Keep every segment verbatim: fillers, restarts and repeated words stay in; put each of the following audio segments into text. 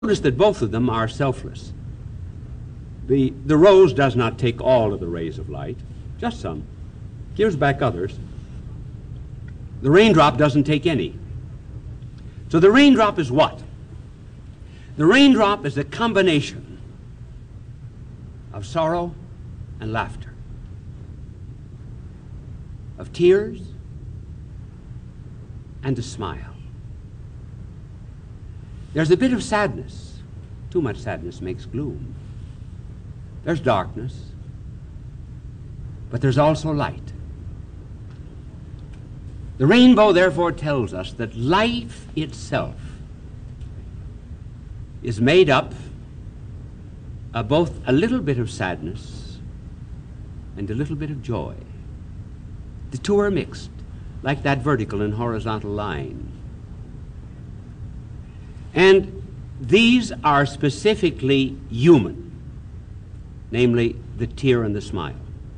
Notice that both of them are selfless. The, the rose does not take all of the rays of light, just some, gives back others. The raindrop doesn't take any. So the raindrop is what? The raindrop is a combination of sorrow and laughter, of tears and a smile. There's a bit of sadness. Too much sadness makes gloom. There's darkness, but there's also light. The rainbow, therefore, tells us that life itself is made up of both a little bit of sadness and a little bit of joy. The two are mixed, like that vertical and horizontal line. And these are specifically human, namely the tear and the smile.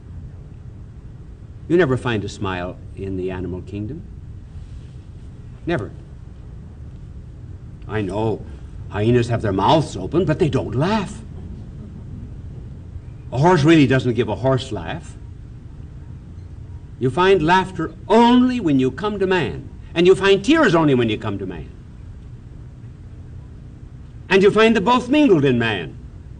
You never find a smile in the animal kingdom. Never. I know hyenas have their mouths open, but they don't laugh. A horse really doesn't give a horse laugh. You find laughter only when you come to man, and you find tears only when you come to man. And you find them both mingled in man.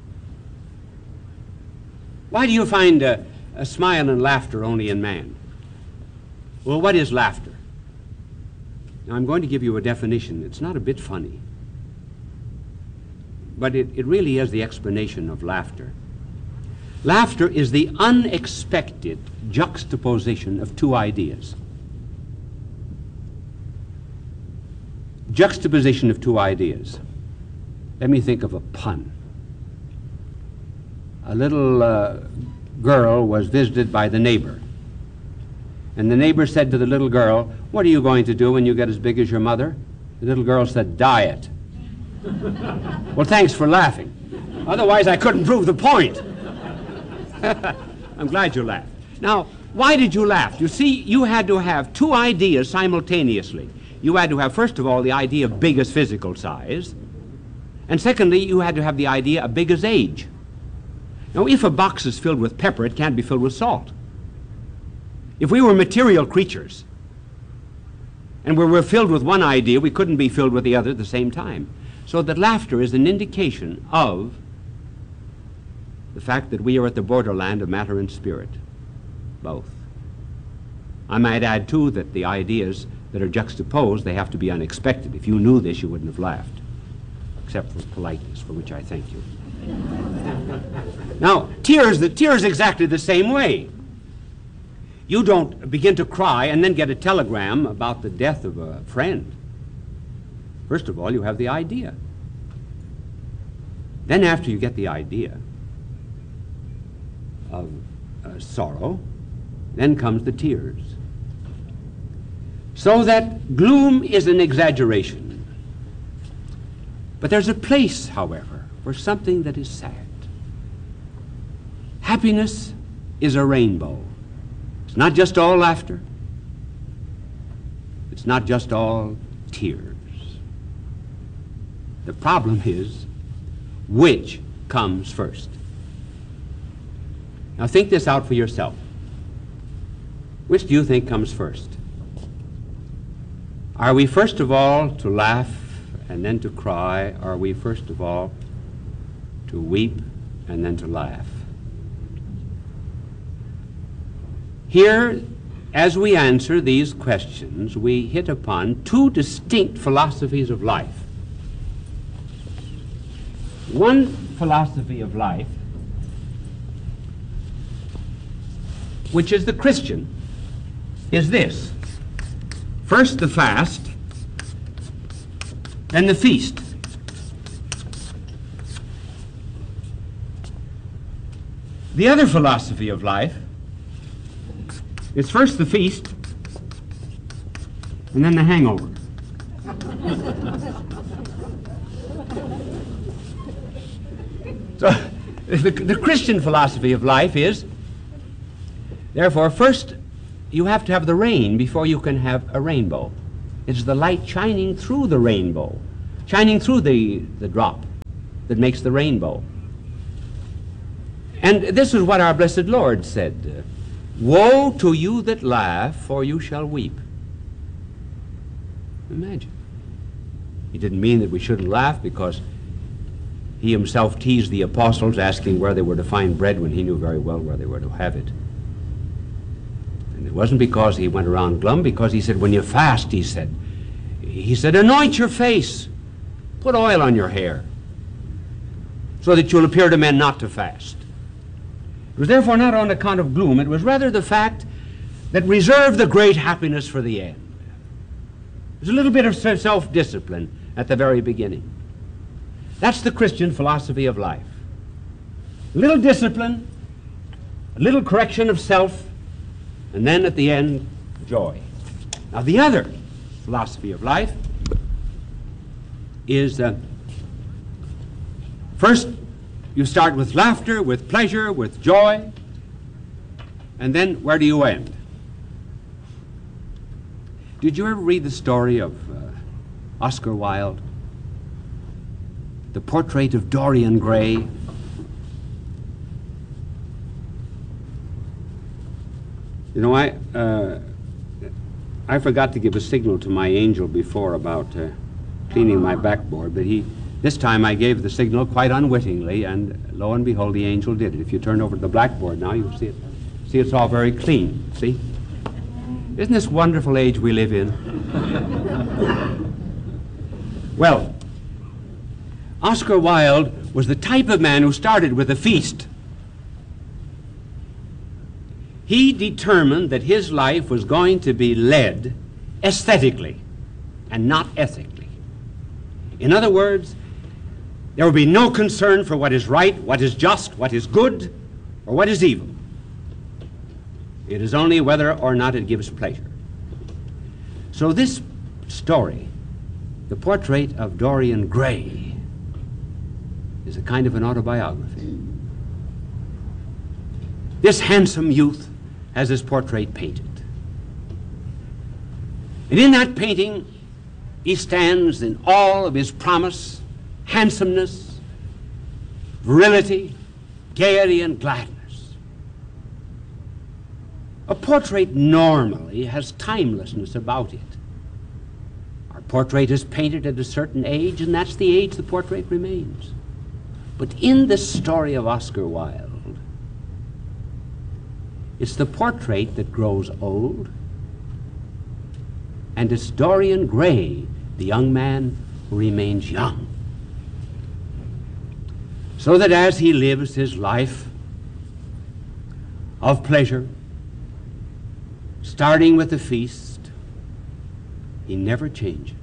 Why do you find a, a smile and laughter only in man? Well, what is laughter? Now, I'm going to give you a definition. It's not a bit funny, but it, it really is the explanation of laughter. Laughter is the unexpected juxtaposition of two ideas. Juxtaposition of two ideas. Let me think of a pun. A little uh, girl was visited by the neighbor. And the neighbor said to the little girl, "What are you going to do when you get as big as your mother?" The little girl said, "Diet." Well, thanks for laughing. Otherwise, I couldn't prove the point. I'm glad you laughed. Now, why did you laugh? You see, you had to have two ideas simultaneously. You had to have, first of all, the idea of big as physical size. And secondly, you had to have the idea of big as age. Now, if a box is filled with pepper, it can't be filled with salt. If we were material creatures and we were filled with one idea, we couldn't be filled with the other at the same time. So that laughter is an indication of the fact that we are at the borderland of matter and spirit, both. I might add, too, that the ideas that are juxtaposed, they have to be unexpected. If you knew this, you wouldn't have laughed, except for politeness, for which I thank you. Now, tears, the tears exactly the same way. You don't begin to cry and then get a telegram about the death of a friend. First of all, you have the idea. Then after you get the idea of uh, sorrow, then comes the tears. So that gloom is an exaggeration. But there's a place, however, for something that is sad. Happiness is a rainbow. It's not just all laughter. It's not just all tears. The problem is, which comes first? Now think this out for yourself. Which do you think comes first? Are we first of all to laugh and then to cry? Or are we first of all to weep and then to laugh? Here, as we answer these questions, we hit upon two distinct philosophies of life. One philosophy of life, which is the Christian, is this: first the fast, then the feast. The other philosophy of life is first the feast, and then the hangover. So the, the Christian philosophy of life is, therefore, first you have to have the rain before you can have a rainbow. It's the light shining through the rainbow, shining through the, the drop. that makes the rainbow. And this is what our blessed Lord said, woe to you that laugh, for you shall weep. Imagine. He didn't mean that we shouldn't laugh, because he himself teased the apostles, asking where they were to find bread when he knew very well where they were to have it. And it wasn't because he went around glum, because he said, when you fast, he said, he said, anoint your face, put oil on your hair, so that you'll appear to men not to fast. It was therefore not on account of gloom, it was rather the fact that reserved the great happiness for the end. There's a little bit of self-discipline at the very beginning. That's the Christian philosophy of life. A little discipline, a little correction of self, and then at the end, joy. Now the other philosophy of life is uh, first you start with laughter, with pleasure, with joy, and then where do you end? Did you ever read the story of uh, Oscar Wilde? The Portrait of Dorian Gray? You know, I uh, I forgot to give a signal to my angel before about uh, cleaning my backboard, but he this time I gave the signal quite unwittingly, and lo and behold, the angel did it. If you turn over to the blackboard now, you'll see it. See, it's all very clean. See? Isn't this wonderful age we live in? Well, Oscar Wilde was the type of man who started with a feast. He determined that his life was going to be led aesthetically and not ethically. In other words, there will be no concern for what is right, what is just, what is good, or what is evil. It is only whether or not it gives pleasure. So this story, The Portrait of Dorian Gray, is a kind of an autobiography. This handsome youth has his portrait painted. And in that painting, he stands in all of his promise, handsomeness, virility, gaiety, and gladness. A portrait normally has timelessness about it. Our portrait is painted at a certain age, and that's the age the portrait remains. But in this story of Oscar Wilde, it's the portrait that grows old, and it's Dorian Gray, the young man who remains young. So that as he lives his life of pleasure, starting with the feast, he never changes.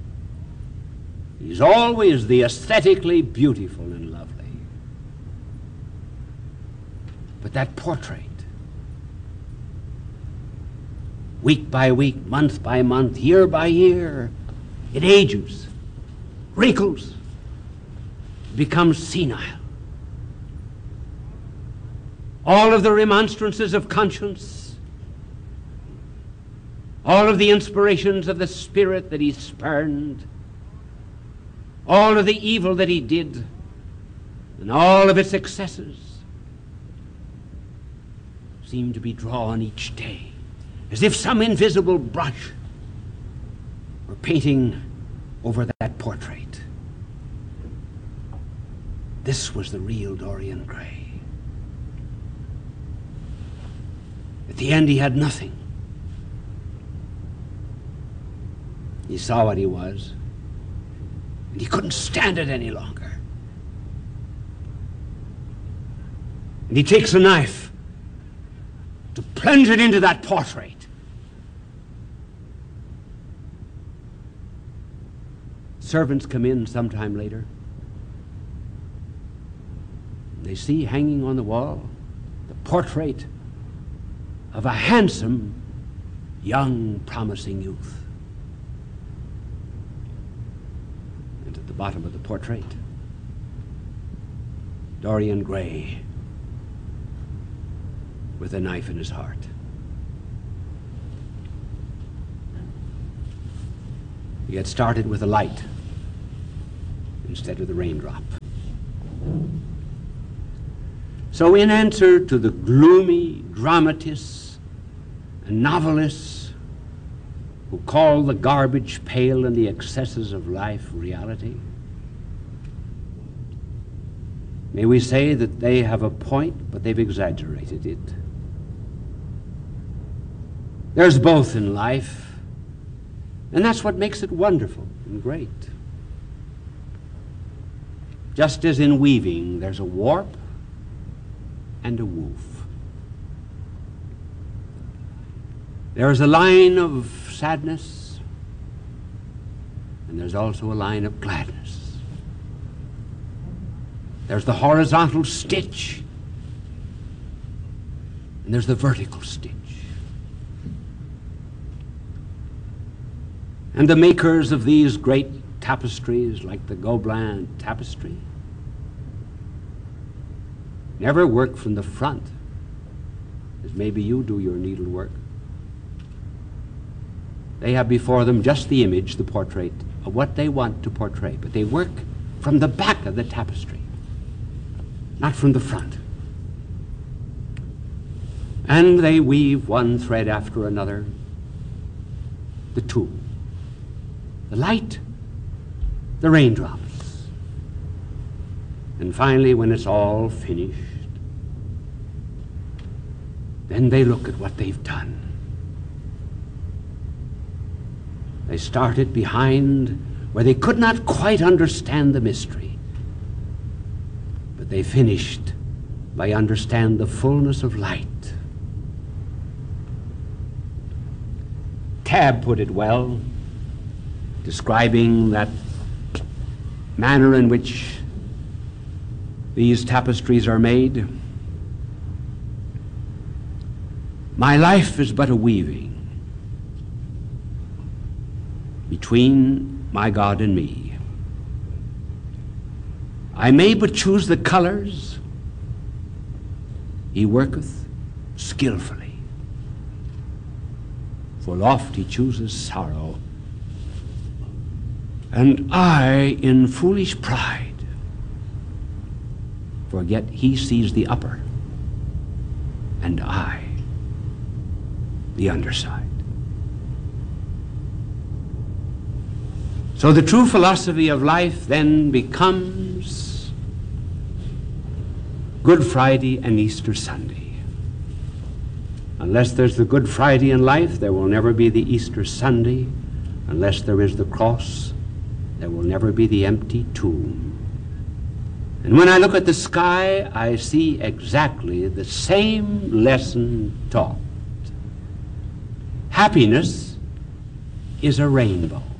He's always the aesthetically beautiful and lovely. But that portrait, week by week, month by month, year by year, it ages, wrinkles, becomes senile. All of the remonstrances of conscience, all of the inspirations of the spirit that he spurned, all of the evil that he did, and all of its excesses seem to be drawn each day, as if some invisible brush were painting over that portrait. This was the real Dorian Gray. At the end, he had nothing. He saw what he was, and he couldn't stand it any longer. And he takes a knife to plunge it into that portrait. Servants come in sometime later. They see hanging on the wall the portrait of a handsome, young, promising youth. And at the bottom of the portrait, Dorian Gray with a knife in his heart. He had started with a light instead of the raindrop. So in answer to the gloomy dramatists and novelists who call the garbage pail and the excesses of life reality, may we say that they have a point, but they've exaggerated it. There's both in life, and that's what makes it wonderful and great. Just as in weaving, there's a warp and a woof. There's a line of sadness, and there's also a line of gladness. There's the horizontal stitch, and there's the vertical stitch. And the makers of these great tapestries, like the Gobelin tapestry, never work from the front, as maybe you do your needlework. They have before them just the image, the portrait of what they want to portray, but they work from the back of the tapestry, not from the front. And they weave one thread after another, the two, the light, the raindrops. And finally, when it's all finished, then they look at what they've done. They started behind where they could not quite understand the mystery, but they finished by understand the fullness of light. Tabb put it well, describing that manner in which these tapestries are made. My life is but a weaving between my God and me. I may but choose the colors, he worketh skillfully. For oft he chooses sorrow, and I, in foolish pride, forget he sees the upper, and I the underside. So the true philosophy of life then becomes Good Friday and Easter Sunday. Unless there's the Good Friday in life, there will never be the Easter Sunday. Unless there is the cross, there will never be the empty tomb. And when I look at the sky, I see exactly the same lesson taught. Happiness is a rainbow.